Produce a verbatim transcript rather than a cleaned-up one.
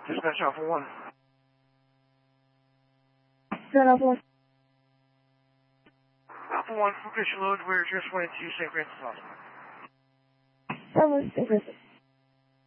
Dispatch Alpha one. Seven Alpha one. Alpha one, location load, we're just went to Saint Francis Hospital. That was Saint Francis.